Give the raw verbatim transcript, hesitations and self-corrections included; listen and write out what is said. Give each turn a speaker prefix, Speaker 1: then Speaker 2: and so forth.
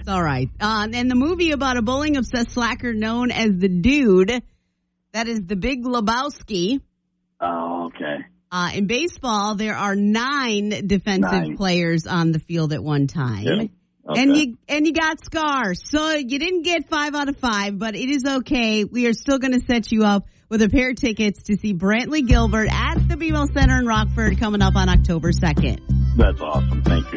Speaker 1: all right. Uh, and the movie about a bowling-obsessed slacker known as the Dude, that is the Big Lebowski.
Speaker 2: Oh, okay.
Speaker 1: Uh, in baseball, there are nine defensive
Speaker 2: Nine.
Speaker 1: players on the field at one time.
Speaker 2: Yeah. Okay.
Speaker 1: And you and you got scars. So you didn't get five out of five, but it is okay. We are still going to set you up with a pair of tickets to see Brantley Gilbert at the B M O Center in Rockford coming up on October second.
Speaker 2: That's awesome. Thank you.